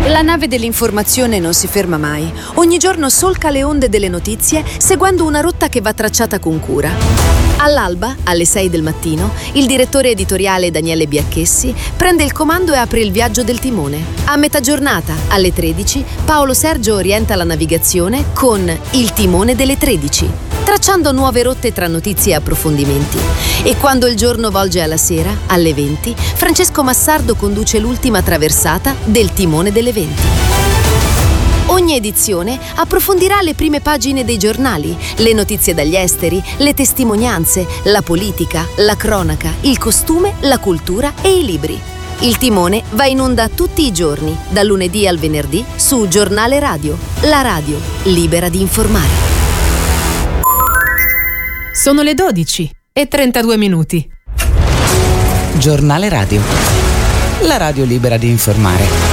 La nave dell'informazione non si ferma mai. Ogni giorno solca le onde delle notizie seguendo una rotta che va tracciata con cura. All'alba, alle 6 del mattino, il direttore editoriale Daniele Biacchessi prende il comando e apre il viaggio del timone. A metà giornata, alle 13, Paolo Sergio orienta la navigazione con Il timone delle 13, tracciando nuove rotte tra notizie e approfondimenti. E quando il giorno volge alla sera, alle 20, Francesco Massardo conduce l'ultima traversata del timone delle 20. Ogni edizione approfondirà le prime pagine dei giornali, le notizie dagli esteri, le testimonianze, la politica, la cronaca, il costume, la cultura e i libri. Il timone va in onda tutti i giorni, dal lunedì al venerdì, su Giornale Radio, la radio libera di informare. Sono le 12:32. Giornale Radio, la radio libera di informare.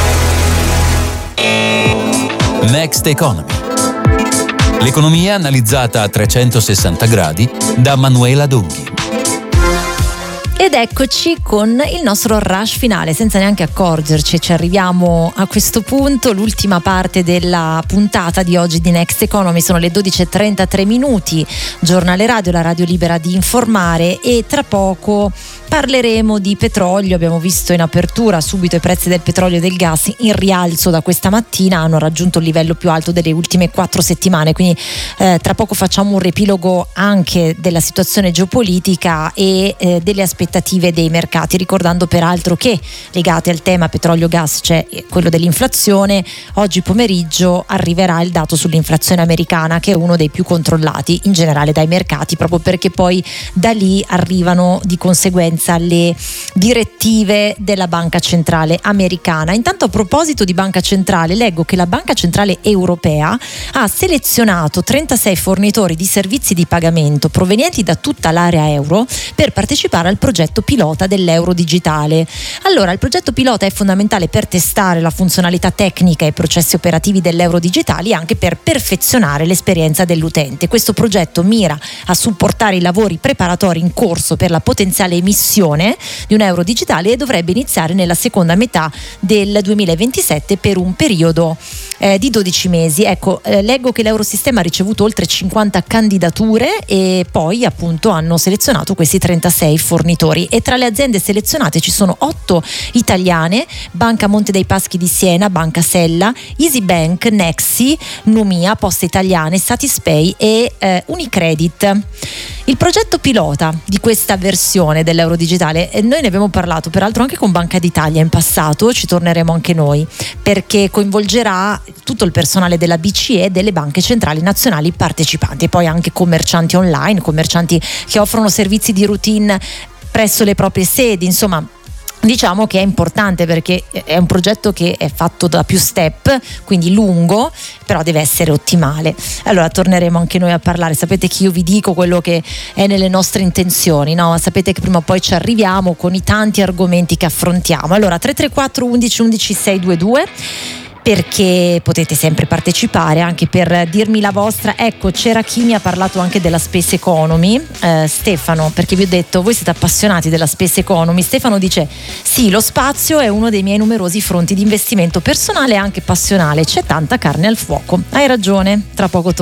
Next Economy. L'economia analizzata a 360 gradi da Manuela Donghi. Ed eccoci con il nostro rush finale, senza neanche accorgerci, ci arriviamo a questo punto, l'ultima parte della puntata di oggi di Next Economy. Sono le 12:33, Giornale Radio, la radio libera di informare, e tra poco parleremo di petrolio. Abbiamo visto in apertura subito i prezzi del petrolio e del gas in rialzo da questa mattina, hanno raggiunto il livello più alto delle ultime 4 settimane, quindi tra poco facciamo un riepilogo anche della situazione geopolitica e delle aspettative dei mercati, ricordando peraltro che legate al tema petrolio-gas c'è quello dell'inflazione. Oggi pomeriggio arriverà il dato sull'inflazione americana, che è uno dei più controllati in generale dai mercati, proprio perché poi da lì arrivano di conseguenza le direttive della Banca Centrale Americana. Intanto, a proposito di Banca Centrale, leggo che la Banca Centrale Europea ha selezionato 36 fornitori di servizi di pagamento provenienti da tutta l'area euro per partecipare al progetto pilota dell'euro digitale. Allora, il progetto pilota è fondamentale per testare la funzionalità tecnica e i processi operativi dell'euro digitali e anche per perfezionare l'esperienza dell'utente. Questo progetto mira a supportare i lavori preparatori in corso per la potenziale emissione di un euro digitale e dovrebbe iniziare nella seconda metà del 2027 per un periodo di 12 mesi. Ecco, leggo che l'Eurosistema ha ricevuto oltre 50 candidature e poi appunto hanno selezionato questi 36 fornitori, e tra le aziende selezionate ci sono 8 italiane: Banca Monte dei Paschi di Siena, Banca Sella, Easybank, Nexi, Numia, Poste Italiane, Satispay e Unicredit. Il progetto pilota di questa versione dell'euro digitale, noi ne abbiamo parlato peraltro anche con Banca d'Italia in passato, ci torneremo anche noi, perché coinvolgerà tutto il personale della BCE e delle banche centrali nazionali partecipanti, e poi anche commercianti online, commercianti che offrono servizi di routine presso le proprie sedi. Insomma, diciamo che è importante perché è un progetto che è fatto da più step, quindi lungo, però deve essere ottimale. Allora torneremo anche noi a parlare. Sapete che io vi dico quello che è nelle nostre intenzioni, no? Sapete che prima o poi ci arriviamo con i tanti argomenti che affrontiamo. Allora 334 11 11 622, perché potete sempre partecipare anche per dirmi la vostra. Ecco, c'era chi mi ha parlato anche della Space Economy, Stefano, perché vi ho detto voi siete appassionati della Space Economy. Stefano dice: sì, lo spazio è uno dei miei numerosi fronti di investimento personale e anche passionale, c'è tanta carne al fuoco. Hai ragione, tra poco